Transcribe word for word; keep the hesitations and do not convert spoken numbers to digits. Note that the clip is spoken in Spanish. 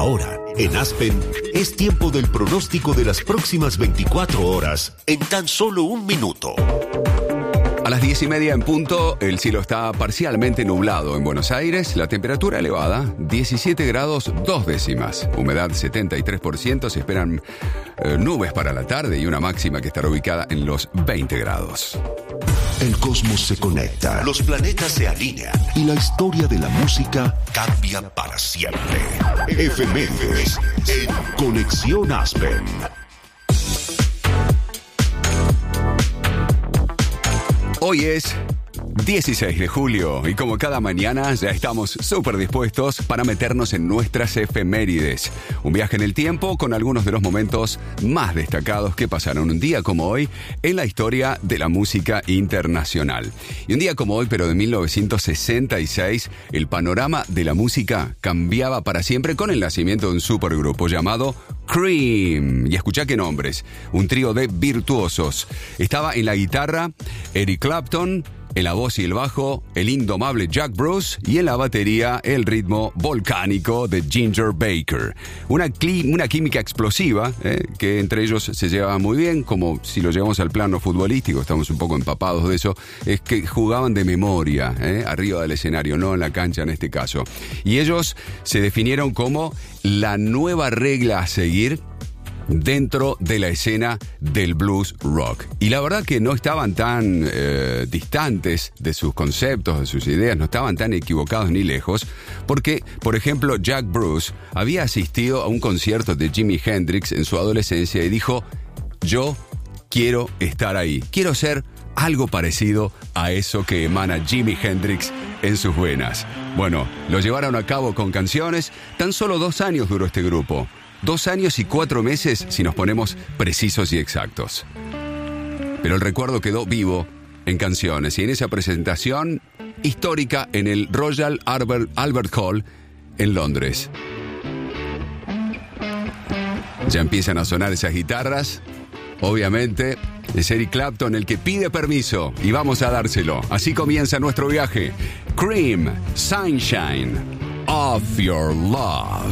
Ahora, en Aspen, es tiempo del pronóstico de las próximas veinticuatro horas en tan solo un minuto. A las diez y media en punto, el cielo está parcialmente nublado en Buenos Aires, la temperatura elevada, diecisiete grados dos décimas, humedad setenta y tres por ciento, se esperan eh, nubes para la tarde y una máxima que estará ubicada en los veinte grados. El cosmos se conecta, los planetas se alinean y la historia de la música cambia para siempre. Efemérides en Conexión Aspen. Hoy es dieciséis de julio y como cada mañana ya estamos súper dispuestos para meternos en nuestras efemérides. Un viaje en el tiempo con algunos de los momentos más destacados que pasaron un día como hoy en la historia de la música internacional. Y un día como hoy, pero de mil novecientos sesenta y seis, el panorama de la música cambiaba para siempre con el nacimiento de un supergrupo llamado Cream. Y escuchá qué nombres, un trío de virtuosos. Estaba en la guitarra Eric Clapton, en la voz y el bajo, el indomable Jack Bruce, y en la batería, el ritmo volcánico de Ginger Baker. Una, cli- una química explosiva, eh, que entre ellos se llevaba muy bien, como si lo llevamos al plano futbolístico, estamos un poco empapados de eso, es que jugaban de memoria, eh, arriba del escenario, no en la cancha en este caso. Y ellos se definieron como la nueva regla a seguir dentro de la escena del blues rock. Y la verdad que no estaban tan eh, distantes de sus conceptos, de sus ideas, no estaban tan equivocados ni lejos, porque, por ejemplo, Jack Bruce había asistido a un concierto de Jimi Hendrix en su adolescencia y dijo: yo quiero estar ahí, quiero ser algo parecido a eso que emana Jimi Hendrix en sus venas. Bueno, lo llevaron a cabo con canciones. Tan solo dos años duró este grupo. Dos años y cuatro meses si nos ponemos precisos y exactos. Pero el recuerdo quedó vivo en canciones y en esa presentación histórica en el Royal Albert, Albert Hall en Londres. Ya empiezan a sonar esas guitarras. Obviamente es Eric Clapton el que pide permiso y vamos a dárselo. Así comienza nuestro viaje. Cream, Sunshine of Your Love.